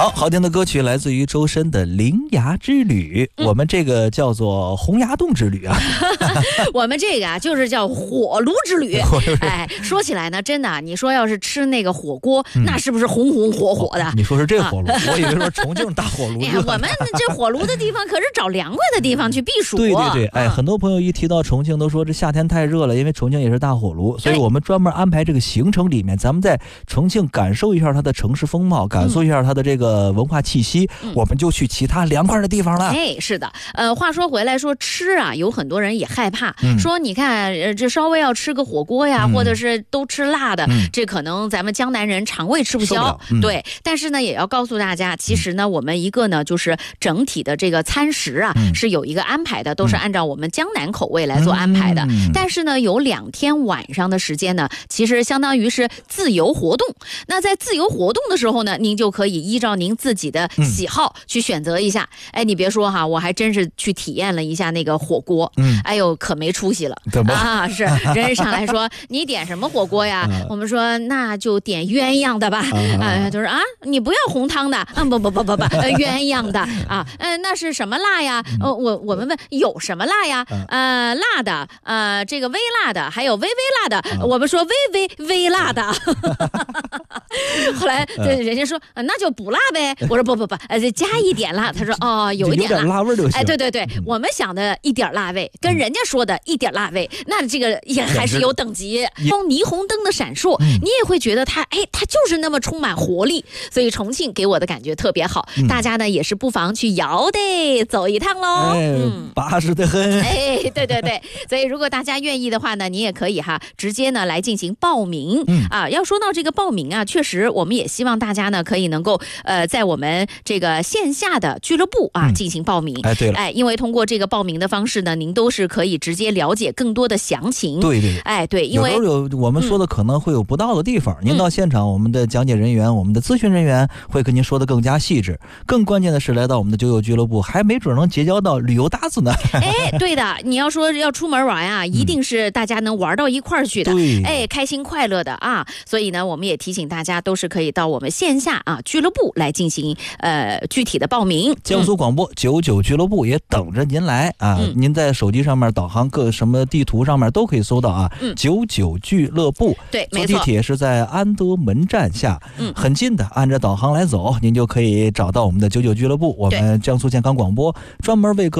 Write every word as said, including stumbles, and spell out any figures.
好好听的歌曲来自于周深的《铃芽之旅》，嗯、我们这个叫做洪崖洞之旅啊。 我们这个啊就是叫火炉之旅。哎，说起来呢，真的，你说要是吃那个火锅，嗯、那是不是红红火火的？ 哦、你说是这火炉，啊、我以为说重庆大火炉。 哎呀，我们这火炉的地方可是找凉快的地方去避暑。 对对对，哎，嗯、很多朋友一提到重庆都说这夏天太热了，因为重庆也是大火炉，所以我们专门安排这个行程里面，咱们在重庆感受一下它的城市风貌，感受一下它的这个文化气息，嗯、我们就去其他凉快的地方了。 哎，是的，呃，话说回来说吃啊，有很多人也害怕，嗯、说你看，呃，这稍微要吃个火锅呀，嗯、或者是都吃辣的，嗯、这可能咱们江南人肠胃吃不消。 不嗯、 对，但是呢，也要告诉大家，其实呢，嗯、我们一个呢，就是整体的这个餐食啊，嗯、是有一个安排的，都是按照我们江南口味来做安排的。嗯、但是呢，有两天晚上的时间呢，其实相当于是自由活动。那在自由活动的时候呢，您就可以依照您自己的喜好去选择一下。嗯、哎，你别说哈，我还真是去体验了一下那个火锅。嗯，哎呦，可没出息了。 怎么啊？是人上来说，你点什么火锅呀？嗯、我们说那就点鸳鸯的吧。啊、呃，就是啊，你不要红汤的。啊，不不不不不，呃、鸳鸯的啊。嗯、呃，那是什么辣呀？呃，我我们问有什么辣呀？呃，辣的，呃，这个微辣的，还有微微辣的。嗯、我们说微微微辣的。后来人家说、呃、那就补辣呗。我说不不不，呃，加一点辣。他说哦，有一点辣， 有点辣味就行。 哎，对对对，嗯、我们想的一点辣味，跟人家说的一点辣味，嗯、那这个也还是有等级。从霓虹灯的闪烁，嗯、你也会觉得它，哎，它就是那么充满活力。所以重庆给我的感觉特别好，嗯、大家呢也是不妨去摇的走一趟喽。 哎，嗯、巴适的很。 哎，对对对，所以如果大家愿意的话呢，你也可以哈，直接呢来进行报名。嗯啊，要说到这个报名啊，确实我们也希望大家呢可以能够呃在我们这个线下的俱乐部啊、嗯、进行报名。 哎，对了， 哎，因为通过这个报名的方式呢，您都是可以直接了解更多的详情。 对对， 哎对，因为有时候有我们说的可能会有不到的地方，嗯、您到现场，我们的讲解人员、我们的咨询人员会跟您说的更加细致。更关键的是，来到我们的酒友俱乐部，还没准能结交到旅游搭子呢。 哎，对的，你要说要出门玩啊，一定是大家能玩到一块儿去的。 对， 哎，开心快乐的啊。所以呢，我们也提醒大家，都是可以到我们线下啊俱乐部来进行呃具体的报名。 江苏广播九九俱乐部也等着您来啊！嗯、您在手机上面导航各什么地图上面都可以搜到啊。嗯、九九俱乐部， 对， 坐地铁是在安德门站下，嗯，很近的，按着导航来走，您就可以找到我们的九九俱乐部。我们江苏健康广播专门为各